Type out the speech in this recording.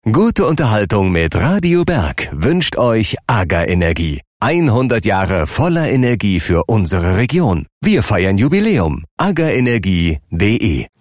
Gute Unterhaltung mit Radio Berg wünscht euch AGA Energie. 100 Jahre voller Energie für unsere Region. Wir feiern Jubiläum. agaenergie.de